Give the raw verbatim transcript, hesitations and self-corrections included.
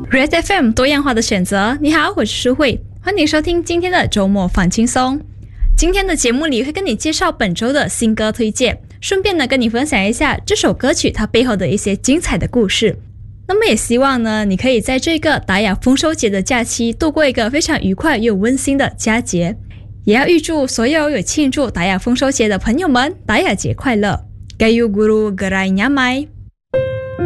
Red F M 多样化的选择。你好，我是舒慧，欢迎收听今天的周末放轻松。今天的节目里会跟你介绍本周的新歌推荐，顺便呢跟你分享一下这首歌曲它背后的一些精彩的故事。那么也希望呢你可以在这个达雅丰收节的假期度过一个非常愉快又温馨的佳节，也要预祝所有有庆祝达雅丰收节的朋友们达雅节快乐。Kayu Guru Gerai Nyamai